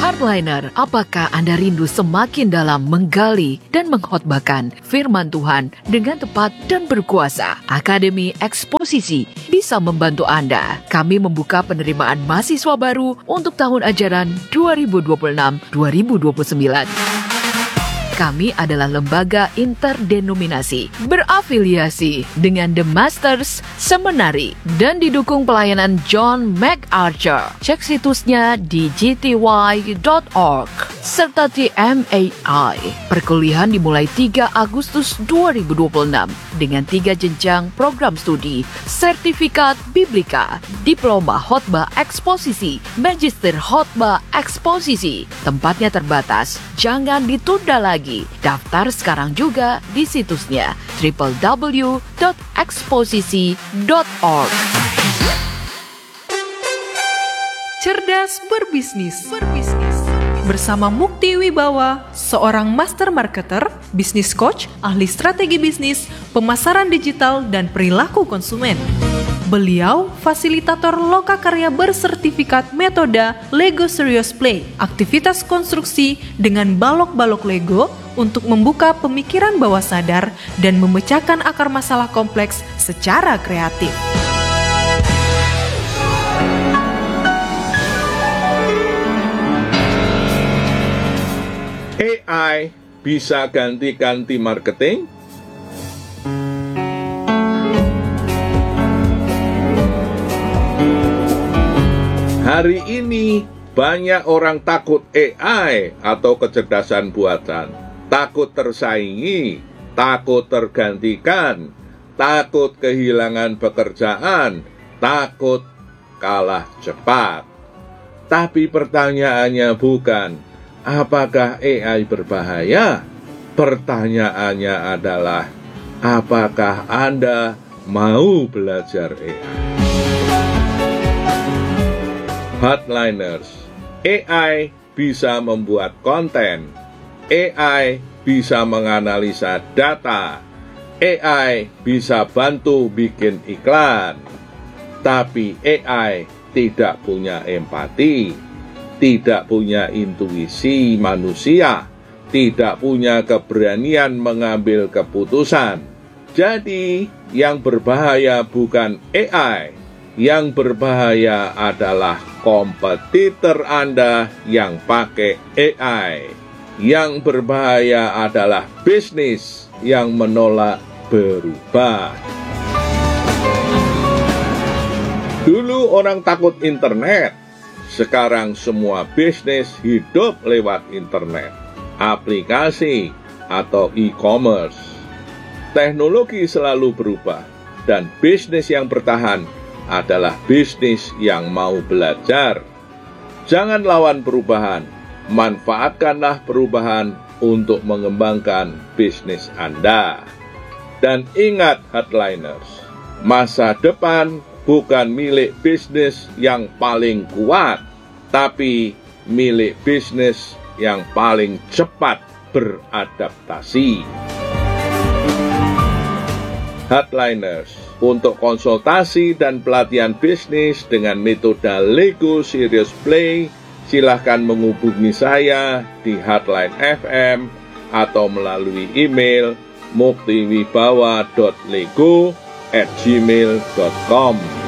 Hardliner, apakah Anda rindu semakin dalam menggali dan mengkhotbahkan firman Tuhan dengan tepat dan berkuasa? Akademi Eksposisi bisa membantu Anda. Kami membuka penerimaan mahasiswa baru untuk tahun ajaran 2026-2029. Kami adalah lembaga interdenominasi berafiliasi dengan The Masters Seminary dan didukung pelayanan John MacArthur. Cek situsnya di gty.org serta TMAI. Perkuliahan dimulai 3 Agustus 2026 dengan 3 jenjang program studi, sertifikat Biblika, diploma khotbah eksposisi, magister khotbah eksposisi. Tempatnya terbatas, jangan ditunda lagi. Daftar sekarang juga di situsnya www.eksposisi.org. Cerdas berbisnis. Bersama Mukti Wibawa, seorang master marketer, bisnis coach, ahli strategi bisnis, pemasaran digital, dan perilaku konsumen. Beliau fasilitator lokakarya bersertifikat metode Lego Serious Play, aktivitas konstruksi dengan balok-balok Lego untuk membuka pemikiran bawah sadar dan memecahkan akar masalah kompleks secara kreatif. AI bisa gantikan tim marketing? Hari ini banyak orang takut AI atau kecerdasan buatan, takut tersaingi, takut tergantikan, takut kehilangan pekerjaan, takut kalah cepat. Tapi pertanyaannya bukan, apakah AI berbahaya? Pertanyaannya adalah, apakah Anda mau belajar AI? Hardliners, AI bisa membuat konten, AI bisa menganalisa data, AI bisa bantu bikin iklan, tapi AI tidak punya empati, tidak punya intuisi manusia, tidak punya keberanian mengambil keputusan. Jadi, yang berbahaya bukan AI, yang berbahaya adalah kompetitor Anda yang pakai AI. Yang berbahaya adalah bisnis yang menolak berubah. Dulu orang takut internet, sekarang semua bisnis hidup lewat internet, aplikasi atau e-commerce. Teknologi selalu berubah, dan bisnis yang bertahan adalah bisnis yang mau belajar. Jangan lawan perubahan, manfaatkanlah perubahan untuk mengembangkan bisnis Anda. Dan ingat Hardliners, masa depan bukan milik bisnis yang paling kuat, tapi milik bisnis yang paling cepat beradaptasi. Hardliners, untuk konsultasi dan pelatihan bisnis dengan metode Lego Serious Play, silahkan menghubungi saya di Hardline FM atau melalui email muktiwibawa.lego@gmail.com.